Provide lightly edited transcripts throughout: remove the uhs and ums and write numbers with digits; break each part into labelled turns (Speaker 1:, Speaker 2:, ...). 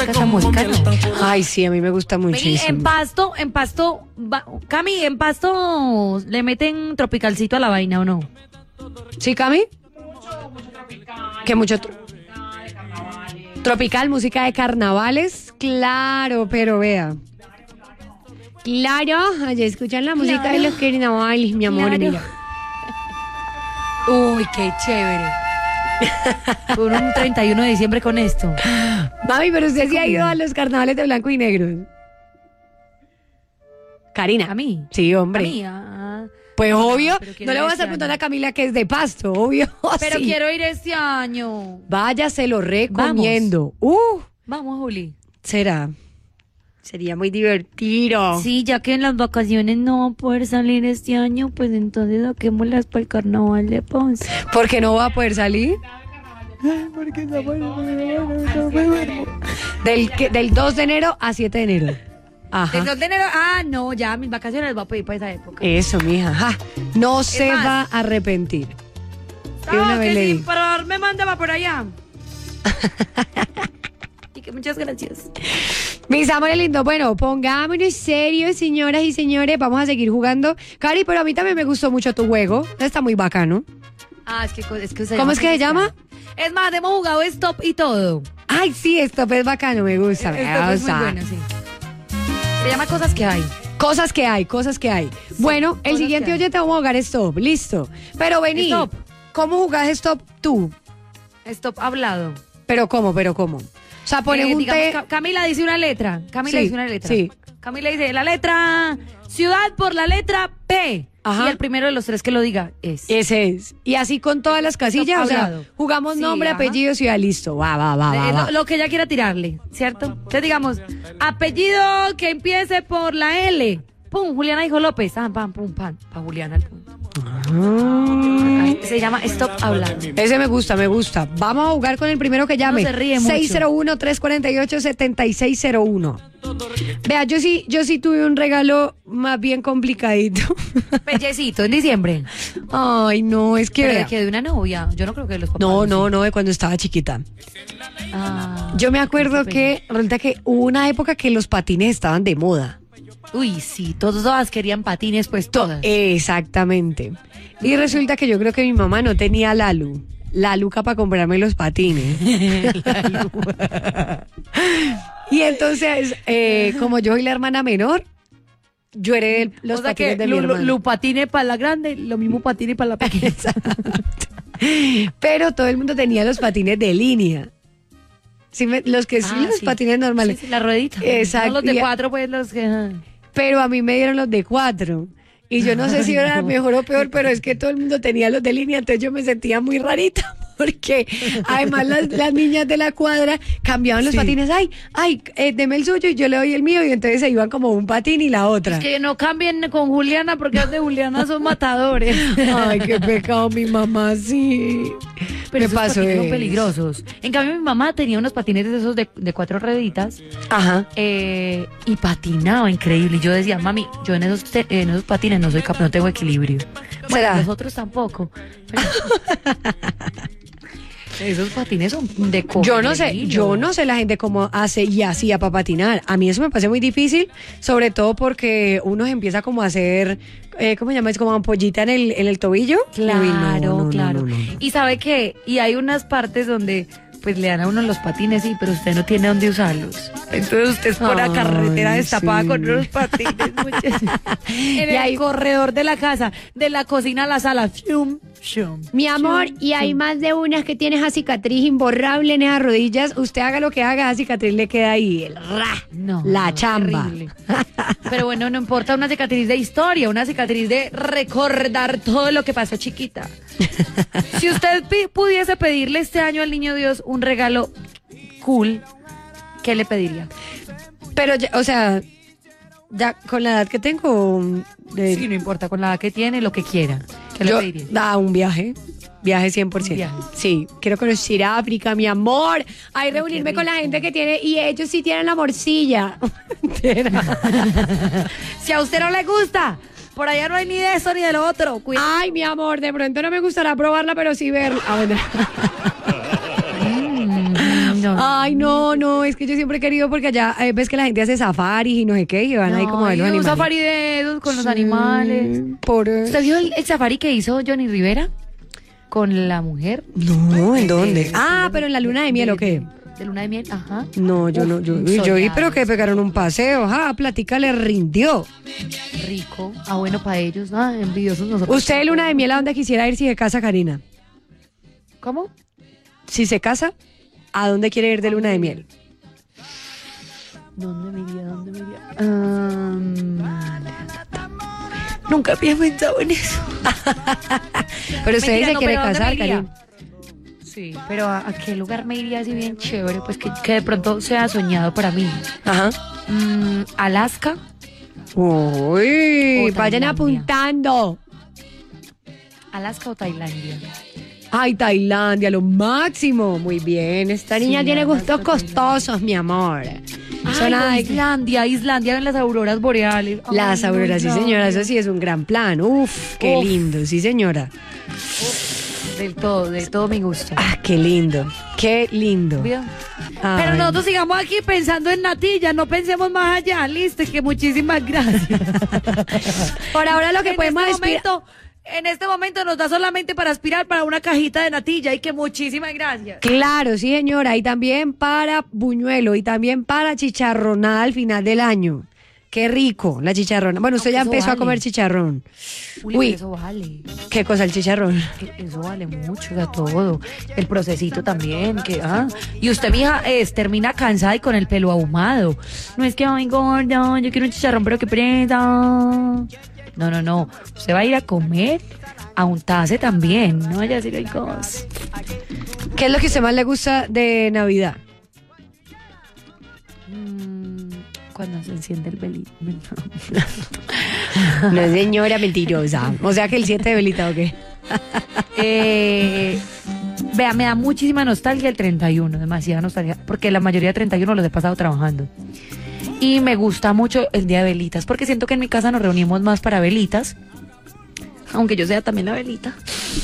Speaker 1: música esa música, ¿no?
Speaker 2: Ay, sí, a mí me gusta
Speaker 1: Vení,
Speaker 2: muchísimo.
Speaker 1: Cami, en Pasto le meten tropicalcito a la vaina, ¿o no?
Speaker 2: ¿Sí, Cami? Que mucho tropical, música de carnavales, claro, pero vea. Claro, allá escuchan la música de los carnavales, mi amor,
Speaker 1: Claro.
Speaker 2: mira.
Speaker 1: Uy, qué chévere. Por un 31 de diciembre con esto.
Speaker 2: Mami, pero usted sí ha ido a los carnavales de blanco y negro. Karina.
Speaker 1: ¿A mí?
Speaker 2: Sí, hombre.
Speaker 1: A mí,
Speaker 2: Pues obvio,
Speaker 1: pero quiero
Speaker 2: no le
Speaker 1: ir
Speaker 2: vas
Speaker 1: este
Speaker 2: a preguntar
Speaker 1: año.
Speaker 2: a Camila que es de Pasto, obvio.
Speaker 1: Pero
Speaker 2: sí.
Speaker 1: quiero ir este año.
Speaker 2: Vaya, se lo recomiendo.
Speaker 1: Vamos, Juli.
Speaker 2: Será. Sería muy divertido.
Speaker 1: Sí, ya que en las vacaciones no va a poder salir este año, pues entonces saquémoslas para el carnaval de Ponce.
Speaker 2: ¿Por qué no va a poder salir? Del 2 de enero a 7 de enero. Ajá.
Speaker 1: El 2 de enero, no, ya mis vacaciones las voy a pedir para esa época.
Speaker 2: Eso, mija. Ajá. No se
Speaker 1: más,
Speaker 2: va a arrepentir. De una vez
Speaker 1: que
Speaker 2: le
Speaker 1: sin
Speaker 2: digo.
Speaker 1: parar me manda va por allá. Y que muchas gracias.
Speaker 2: Mis amores lindos, bueno, pongámonos serios, señoras y señores. Vamos a seguir jugando. Cari, pero a mí también me gustó mucho tu juego. Está muy bacano.
Speaker 1: Es que
Speaker 2: ¿Cómo es que se llama?
Speaker 1: Es más, hemos jugado stop y todo.
Speaker 2: Ay, sí, esto es bacano, me gusta.
Speaker 1: Stop es muy bueno, sí. Se llama Cosas que hay.
Speaker 2: Cosas que hay, cosas que hay. Bueno, el
Speaker 1: cosas
Speaker 2: siguiente
Speaker 1: que hay.
Speaker 2: oyente vamos a jugar stop, listo. Pero vení,
Speaker 1: Stop.
Speaker 2: ¿cómo jugás stop tú?
Speaker 1: Stop hablado.
Speaker 2: ¿Pero cómo? O sea, pones un
Speaker 1: Digamos,
Speaker 2: té...
Speaker 1: Camila dice una letra.
Speaker 2: Sí, sí.
Speaker 1: Camila dice la letra ciudad por la letra P.
Speaker 2: Ajá.
Speaker 1: Y el primero de los tres que lo diga es.
Speaker 2: Ese es. Y así con todas las casillas, o sea,
Speaker 1: hablado.
Speaker 2: jugamos
Speaker 1: Sí,
Speaker 2: nombre,
Speaker 1: ajá.
Speaker 2: apellido, ciudad, listo. Va.
Speaker 1: Lo que ella quiera tirarle, ¿cierto? Entonces digamos, apellido que empiece por la L. Pum, Juliana dijo López. Pam, pum, pam. Pa' Juliana el punto. Ahí se llama Stop Hablando.
Speaker 2: Ese me gusta. Vamos a jugar con el primero que llame.
Speaker 1: No se ríe mucho.
Speaker 2: 601-348-7601. Vea, yo sí tuve un regalo más bien complicadito.
Speaker 1: Pellecito, en diciembre.
Speaker 2: Ay, no, es que...
Speaker 1: Pero
Speaker 2: vea.
Speaker 1: de que de una novia. Yo no creo que los papás.
Speaker 2: No, de cuando estaba chiquita. Yo me acuerdo que resulta que hubo una época que los patines estaban de moda.
Speaker 1: Uy, sí, todas querían patines, pues todas.
Speaker 2: Exactamente. Y resulta que yo creo que mi mamá no tenía la luca para comprarme los patines. Y entonces, como yo soy la hermana menor, yo heredé los patines de mi hermana.
Speaker 1: Lo patine para la grande, lo mismo patine para la pequeña.
Speaker 2: Pero todo el mundo tenía los patines de línea. Sí, los patines normales.
Speaker 1: Sí, la ruedita.
Speaker 2: Exacto.
Speaker 1: No los de 4, pues los que...
Speaker 2: Pero a mí me dieron los de 4. Y yo no sé si era mejor o peor, pero es que todo el mundo tenía los de línea, entonces yo me sentía muy rarita. Porque además las niñas de la cuadra cambiaban los patines. Deme el suyo y yo le doy el mío. Y entonces se iban como un patín y la otra.
Speaker 1: Es que no cambien con Juliana porque los de Juliana son matadores.
Speaker 2: Ay, qué pecado, mi mamá, sí.
Speaker 1: Pero
Speaker 2: Me
Speaker 1: esos
Speaker 2: pasó
Speaker 1: patines son
Speaker 2: eso.
Speaker 1: peligrosos. En cambio, mi mamá tenía unos patines de esos de 4 rueditas.
Speaker 2: Ajá.
Speaker 1: Y patinaba increíble. Y yo decía, mami, yo en esos patines no soy capaz, no tengo equilibrio. Bueno,
Speaker 2: ¿Será?
Speaker 1: nosotros tampoco. Pero... esos patines son de
Speaker 2: Yo no sé la gente cómo hace y hacía para patinar. A mí eso me parece muy difícil, sobre todo porque uno empieza como a hacer, ¿cómo se llama? Es como ampollita en el tobillo.
Speaker 1: Claro,
Speaker 2: Uy, no,
Speaker 1: claro.
Speaker 2: no.
Speaker 1: Y sabe qué, y hay unas partes donde pues le dan a uno los patines, sí, pero usted no tiene dónde usarlos. Entonces usted es por la carretera destapada
Speaker 2: sí.
Speaker 1: con unos patines. En el corredor de la casa, de la cocina a la sala. Shum, shum,
Speaker 2: Mi amor,
Speaker 1: shum,
Speaker 2: y hay
Speaker 1: shum.
Speaker 2: más de unas que tiene esa cicatriz imborrable en esas rodillas. Usted haga lo que haga, esa cicatriz le queda ahí. La chamba.
Speaker 1: Terrible. Pero bueno, no importa una cicatriz de historia, una cicatriz de recordar todo lo que pasó chiquita. Si usted pudiese pedirle este año al niño Dios un regalo cool, ¿qué le pediría?
Speaker 2: Pero, o sea, ya con la edad que tengo...
Speaker 1: Sí, no importa, con la edad que tiene, lo que quiera. ¿Qué le pediría?
Speaker 2: Un viaje. Viaje 100%.
Speaker 1: Un viaje.
Speaker 2: Sí, quiero conocer África, mi amor. Ay, reunirme con la gente que tiene, y ellos sí tienen la morcilla.
Speaker 1: Si a usted no le gusta, por allá no hay ni de eso ni de lo otro. Cuidado.
Speaker 2: Ay, mi amor, de pronto no me gustará probarla, pero sí verla. Ah, bueno.
Speaker 1: no.
Speaker 2: Ay, no, es que yo siempre he querido porque allá ves que la gente hace safaris y no sé qué, y van ahí como a ver los
Speaker 1: un
Speaker 2: animales.
Speaker 1: safari de esos con los animales. ¿Usted vio el safari que hizo Johnny Rivera con la mujer?
Speaker 2: No, ¿en dónde? Pero en la luna de miel, ¿o qué?
Speaker 1: De luna de miel, ajá.
Speaker 2: No, yo vi, pero que pegaron un paseo, plática le rindió.
Speaker 1: Rico. Bueno, para ellos, envidiosos nosotros.
Speaker 2: ¿Usted de luna de miel a dónde quisiera ir si se casa, Karina?
Speaker 1: ¿Cómo?
Speaker 2: Si se casa, ¿a dónde quiere ir de luna de miel?
Speaker 1: ¿Dónde me iría? Nunca había pensado en eso.
Speaker 2: Pero usted dice que quiere casar, Karina.
Speaker 1: Sí, pero ¿a qué lugar me iría así bien chévere? Pues que de pronto sea soñado para mí.
Speaker 2: Ajá.
Speaker 1: Alaska.
Speaker 2: Uy, vayan
Speaker 1: Tailandia.
Speaker 2: apuntando.
Speaker 1: Alaska o Tailandia.
Speaker 2: Ay, Tailandia, lo máximo. Muy bien, esta niña
Speaker 1: Sí,
Speaker 2: tiene gustos
Speaker 1: Alaska,
Speaker 2: costosos, mi amor.
Speaker 1: Islandia, ven las auroras boreales.
Speaker 2: Las auroras, sí señora, eso sí es un gran plan. Qué
Speaker 1: Uf.
Speaker 2: lindo, sí señora.
Speaker 1: Del todo me gusta.
Speaker 2: Qué lindo, qué lindo.
Speaker 1: ¿Vio?
Speaker 2: Ay.
Speaker 1: Pero nosotros sigamos aquí pensando en natilla, no pensemos más allá, listo, que muchísimas gracias.
Speaker 2: Por ahora lo que podemos
Speaker 1: En este momento nos da solamente para aspirar para una cajita de natilla y que muchísimas gracias.
Speaker 2: Claro, sí señora, y también para buñuelo y también para chicharronada al final del año. Qué rico, la chicharrona. Bueno, usted ya
Speaker 1: Eso
Speaker 2: empezó a
Speaker 1: vale.
Speaker 2: comer chicharrón.
Speaker 1: Uy, eso vale.
Speaker 2: ¿Qué cosa el chicharrón?
Speaker 1: Eso vale mucho, o sea, todo. El procesito también, Y usted, mija, termina cansada y con el pelo ahumado. No es que, ay, gorda, yo quiero un chicharrón, pero qué presa. No. Usted va a ir a comer, a untarse también. No vaya a decir, ay, cosas.
Speaker 2: ¿Qué es lo que a usted más le gusta de Navidad?
Speaker 1: Cuando se enciende el velito.
Speaker 2: No, señora mentirosa. O sea que el 7 de velita, ¿o qué?
Speaker 1: Vea, me da muchísima nostalgia el 31, demasiada nostalgia, porque la mayoría de 31 los he pasado trabajando. Y me gusta mucho el día de velitas, porque siento que en mi casa nos reunimos más para velitas, aunque yo sea también la velita.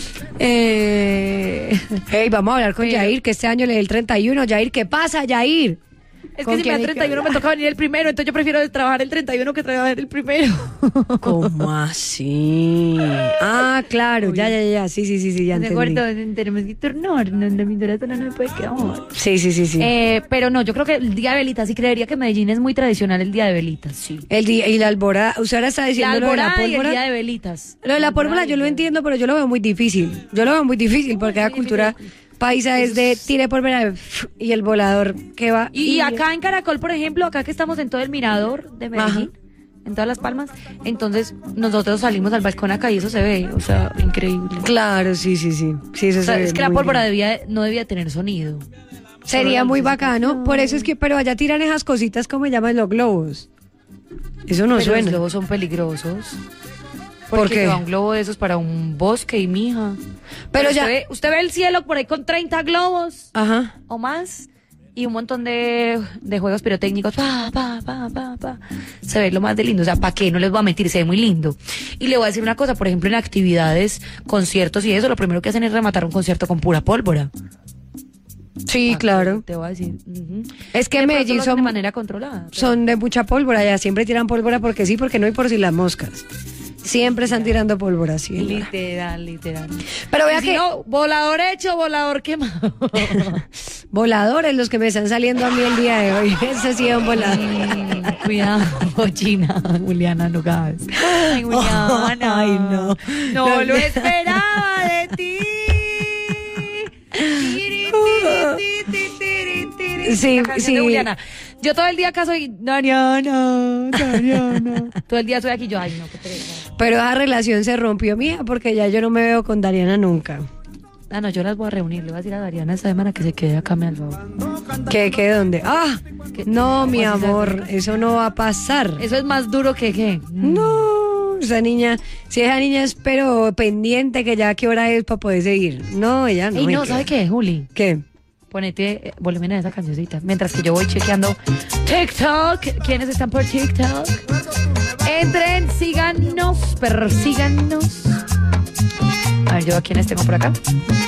Speaker 2: Vamos a hablar con Yair, que este año le dé el 31. Yair, ¿qué pasa, Yair?
Speaker 1: Es que si me da 31 me toca venir el primero, entonces yo prefiero trabajar el 31 que trabajar el primero.
Speaker 2: ¿Cómo así? Claro, ya, sí, ya entendí.
Speaker 1: De acuerdo, tenemos que turnar, mi corazón no me puede quedar.
Speaker 2: Sí.
Speaker 1: Pero no, yo creo que el día de velitas, sí creería que Medellín es muy tradicional el día de velitas, sí.
Speaker 2: El día y la alborada, usted ahora está diciendo
Speaker 1: La
Speaker 2: lo de la
Speaker 1: alborada y el
Speaker 2: pólvora.
Speaker 1: día de velitas.
Speaker 2: Lo de la pólvora yo lo entiendo, pero yo lo veo muy difícil. Porque la cultura paisa es de tire pólvora y el volador que va.
Speaker 1: Y acá en Caracol, por ejemplo, acá que estamos en todo el mirador de Medellín, en todas las palmas, entonces nosotros salimos al balcón acá y eso se ve, o sea, increíble.
Speaker 2: Claro, sí. Sí, eso
Speaker 1: O sea,
Speaker 2: se ve
Speaker 1: es que la
Speaker 2: muy
Speaker 1: pólvora
Speaker 2: bien.
Speaker 1: no debía tener sonido.
Speaker 2: Sería muy bacano, por eso es que, pero allá tiran esas cositas como llaman los globos. Eso no
Speaker 1: Pero
Speaker 2: suena.
Speaker 1: los globos son peligrosos.
Speaker 2: ¿Por
Speaker 1: Porque
Speaker 2: qué?
Speaker 1: va un globo de esos para un bosque y mija.
Speaker 2: Pero ya.
Speaker 1: Usted ve el cielo por ahí con 30 globos
Speaker 2: Ajá.
Speaker 1: o más y un montón de juegos pirotécnicos. Se ve lo más de lindo. O sea, ¿para qué? No les voy a mentir, se ve muy lindo. Y le voy a decir una cosa, por ejemplo, en actividades, conciertos y eso, lo primero que hacen es rematar un concierto con pura pólvora.
Speaker 2: Sí, claro.
Speaker 1: Te voy a decir.
Speaker 2: Es que en Medellín
Speaker 1: de manera controlada.
Speaker 2: son de mucha pólvora, ya siempre tiran pólvora porque sí, porque no y por si las moscas. Siempre están tirando pólvora, sí.
Speaker 1: Literal.
Speaker 2: Pero vea
Speaker 1: Y si
Speaker 2: que
Speaker 1: no, volador hecho, volador quemado.
Speaker 2: voladores los que me están saliendo a mí el día de hoy. Eso sí es un volador.
Speaker 1: Cuidado, China, Juliana, no caes. Ay, Juliana.
Speaker 2: Ay, no.
Speaker 1: No lo esperaba de ti.
Speaker 2: Sí,
Speaker 1: La canción
Speaker 2: sí.
Speaker 1: de Juliana. Yo todo el día acá soy Dariana. Todo el día estoy aquí yo, ay no, qué pereza.
Speaker 2: Pero esa relación se rompió, mía, porque ya yo no me veo con Dariana nunca.
Speaker 1: No, yo las voy a reunir, le voy a decir a Dariana esta semana que se quede acá, me al favor.
Speaker 2: ¿Qué dónde? No, mi amor, eso no va a pasar.
Speaker 1: Eso es más duro que qué.
Speaker 2: No, esa niña es pero pendiente que ya qué hora es para poder seguir. No, ella no.
Speaker 1: Ey, no, ¿sabe qué, Juli?
Speaker 2: ¿Qué?
Speaker 1: Ponete volumen a esa cancioncita. Mientras que yo voy chequeando TikTok. ¿Quiénes están por TikTok? Entren, síganos, persíganos. A ver, yo a quiénes tengo por acá.